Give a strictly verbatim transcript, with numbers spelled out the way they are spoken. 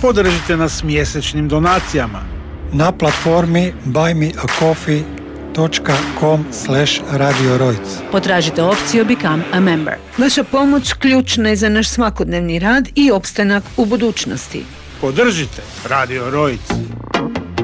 Podržite nas mjesečnim donacijama na platformi buymeacoffee.com slash Radio Rojc. Potražite opciju Become a Member. Vaša pomoć ključna je za naš svakodnevni rad i opstanak u budućnosti. Podržite Radio Rojc.